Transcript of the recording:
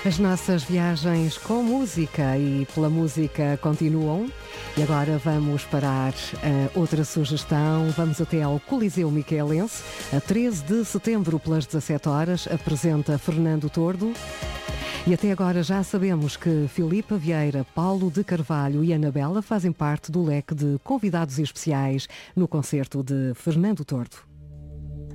As nossas viagens com música e pela música continuam. E agora vamos parar outra sugestão. Vamos até ao Coliseu Miquelense. A 13 de setembro, pelas 17 horas, apresenta Fernando Tordo. E até agora já sabemos que Filipa Vieira, Paulo de Carvalho e Anabela fazem parte do leque de convidados especiais no concerto de Fernando Tordo.